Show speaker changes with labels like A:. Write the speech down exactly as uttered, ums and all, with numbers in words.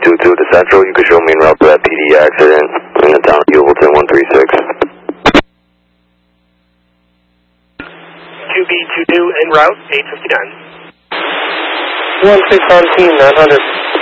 A: two two to Central. You can show me en route to that P D accident in the town of Yuvalton, one three six.
B: two B two two en route, eight fifty-nine.
C: one six on team, nine hundred.